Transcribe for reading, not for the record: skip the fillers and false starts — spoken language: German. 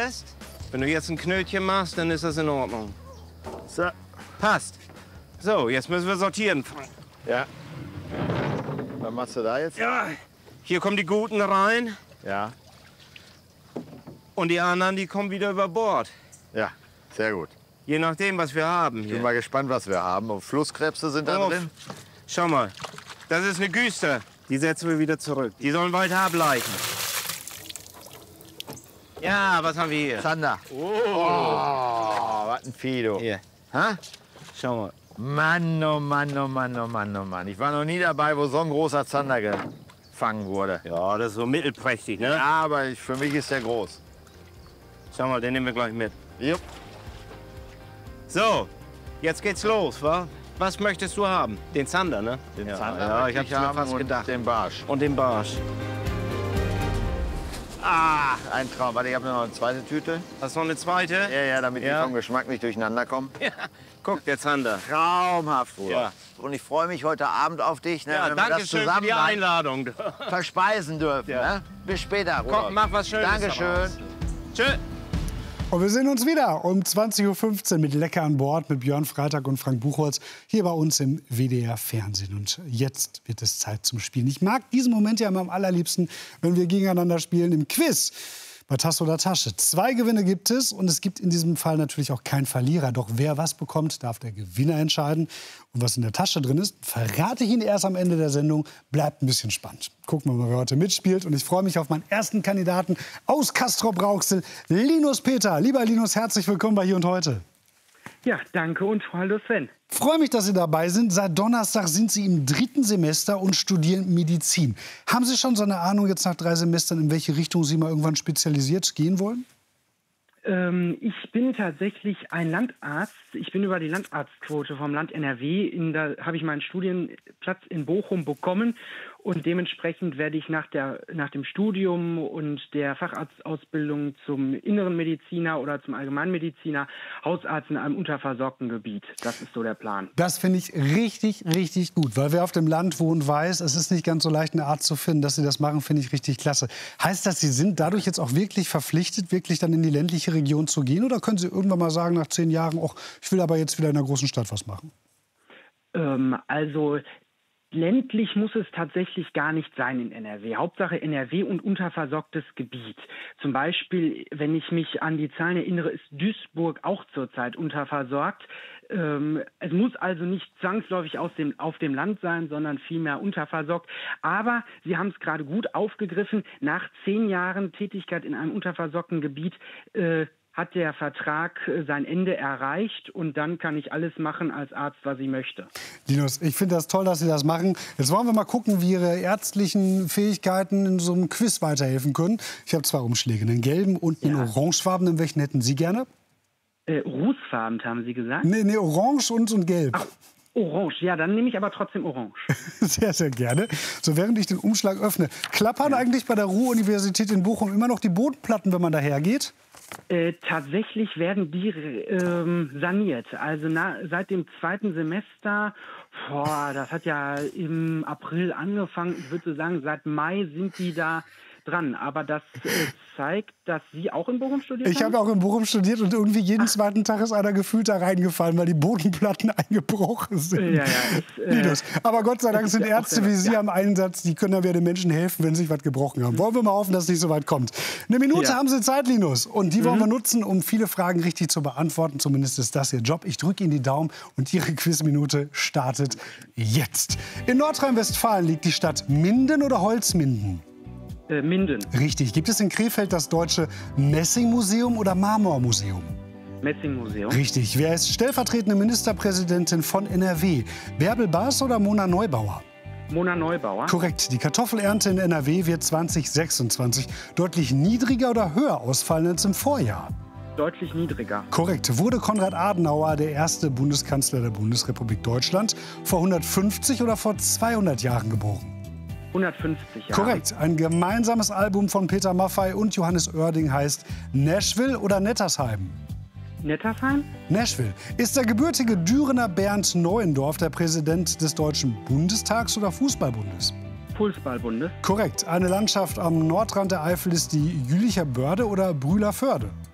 fest. Wenn du jetzt ein Knötchen machst, dann ist das in Ordnung. So. Passt. So, jetzt müssen wir sortieren. Ja. Was machst du da jetzt? Ja, hier kommen die Guten rein Ja. und die anderen, die kommen wieder über Bord. Ja, sehr gut. Je nachdem, was wir haben Ich bin hier. mal gespannt, was wir haben. Und Flusskrebse sind da Oh, drin. Schau mal, das ist eine Güster. Die setzen wir wieder zurück. Die sollen weiter ableiten. Ja, was haben wir hier? Zander. Oh, was ein Fido. Hier, Ha? schau mal. Mann, oh Mann, oh Mann, oh Mann, oh Mann. Ich war noch nie dabei, wo so ein großer Zander gefangen wurde. Ja, das ist so mittelprächtig, ne? Ja, aber für mich ist der groß. Schau mal, den nehmen wir gleich mit. Jupp. So, jetzt geht's los, wa? Was möchtest du haben? Den Zander, ne? Den ja, Zander ja, möchte ich hab's mir haben fast und gedacht. den Barsch. Und den Barsch. Ah, ein Traum. Warte, ich habe noch eine zweite Tüte. Hast du noch eine zweite? Ja, damit Ja. die vom Geschmack nicht durcheinander kommen. Ja. Guck, der Zander. Traumhaft, Bruder. Ja. Und ich freue mich heute Abend auf dich, ne, Ja, wenn wir danke das schön für zusammen die dann Einladung. verspeisen dürfen. Ja. Ne? Bis später, Bruder. Komm, mach was Schönes. Dankeschön. daraus. Tschö. Und wir sehen uns wieder um 20.15 Uhr mit Lecker an Bord mit Björn Freitag und Frank Buchholz hier bei uns im WDR Fernsehen. Und jetzt wird es Zeit zum Spielen. Ich mag diesen Moment ja immer am allerliebsten, wenn wir gegeneinander spielen im Quiz. Bei Tasse oder Tasche. 2 Gewinne gibt es und es gibt in diesem Fall natürlich auch keinen Verlierer. Doch wer was bekommt, darf der Gewinner entscheiden. Und was in der Tasche drin ist, verrate ich Ihnen erst am Ende der Sendung. Bleibt ein bisschen spannend. Gucken wir mal, wer heute mitspielt. Und ich freue mich auf meinen ersten Kandidaten aus Castrop-Rauxel, Linus Peter. Lieber Linus, herzlich willkommen bei Hier und Heute. Ja, danke und hallo Sven. Freue mich, dass Sie dabei sind. Seit Donnerstag sind Sie im 3. Semester und studieren Medizin. Haben Sie schon so eine Ahnung jetzt nach 3 Semestern, in welche Richtung Sie mal irgendwann spezialisiert gehen wollen? Ich bin tatsächlich ein Landarzt. Ich bin über die Landarztquote vom Land NRW. Da habe ich meinen Studienplatz in Bochum bekommen. Und dementsprechend werde ich nach dem Studium und der Facharztausbildung zum inneren Mediziner oder zum Allgemeinmediziner Hausarzt in einem unterversorgten Gebiet. Das ist so der Plan. Das finde ich richtig, richtig gut. Weil wer auf dem Land wohnt, weiß, es ist nicht ganz so leicht, einen Arzt zu finden. Dass Sie das machen, finde ich richtig klasse. Heißt das, Sie sind dadurch jetzt auch wirklich verpflichtet, wirklich dann in die ländliche Region zu gehen? Oder können Sie irgendwann mal sagen, nach 10 Jahren, oh, ich will aber jetzt wieder in einer großen Stadt was machen? Also ländlich muss es tatsächlich gar nicht sein in NRW. Hauptsache NRW und unterversorgtes Gebiet. Zum Beispiel, wenn ich mich an die Zahlen erinnere, ist Duisburg auch zurzeit unterversorgt. Es muss also nicht zwangsläufig auf dem Land sein, sondern vielmehr unterversorgt. Aber Sie haben es gerade gut aufgegriffen. Nach 10 Jahren Tätigkeit in einem unterversorgten Gebiet hat der Vertrag sein Ende erreicht und dann kann ich alles machen als Arzt, was ich möchte. Linus, ich finde das toll, dass Sie das machen. Jetzt wollen wir mal gucken, wie Ihre ärztlichen Fähigkeiten in so einem Quiz weiterhelfen können. Ich habe 2 Umschläge, einen gelben und einen orangefarbenen. Welchen hätten Sie gerne? Rußfarben, haben Sie gesagt? Nee, orange und gelb. Ach, orange, ja, dann nehme ich aber trotzdem orange. Sehr, sehr gerne. So, während ich den Umschlag öffne, klappern eigentlich bei der Ruhr-Universität in Bochum immer noch die Bodenplatten, wenn man daher geht? Tatsächlich werden die saniert. Also seit dem 2. Semester, das hat ja im April angefangen. Ich würde so sagen, seit Mai sind die da dran. Aber das zeigt, dass Sie auch in Bochum studiert haben? Ich habe auch in Bochum studiert und irgendwie jeden zweiten Tag ist einer gefühlt da reingefallen, weil die Bodenplatten eingebrochen sind. Linus. Aber Gott sei Dank sind Ärzte wie Sie am Einsatz, die können ja den Menschen helfen, wenn sie sich was gebrochen haben. Wollen wir mal hoffen, dass es nicht so weit kommt. Eine Minute haben Sie Zeit, Linus. Und die wollen wir nutzen, um viele Fragen richtig zu beantworten. Zumindest ist das Ihr Job. Ich drücke Ihnen die Daumen und Ihre Quizminute startet jetzt. In Nordrhein-Westfalen liegt die Stadt Minden oder Holzminden? Minden. Richtig. Gibt es in Krefeld das Deutsche Messingmuseum oder Marmormuseum? Messingmuseum. Richtig. Wer ist stellvertretende Ministerpräsidentin von NRW? Bärbel Baas oder Mona Neubauer? Mona Neubauer. Korrekt. Die Kartoffelernte in NRW wird 2026 deutlich niedriger oder höher ausfallen als im Vorjahr. Deutlich niedriger. Korrekt. Wurde Konrad Adenauer der erste Bundeskanzler der Bundesrepublik Deutschland vor 150 oder vor 200 Jahren geboren? 150 Jahre. Korrekt. Ein gemeinsames Album von Peter Maffay und Johannes Oerding heißt Nashville oder Nettersheim? Nettersheim? Nashville. Ist der gebürtige Dürener Bernd Neuendorf der Präsident des Deutschen Bundestags oder Fußballbundes? Fußballbundes. Korrekt. Eine Landschaft am Nordrand der Eifel ist die Jülicher Börde oder Brühler Förde?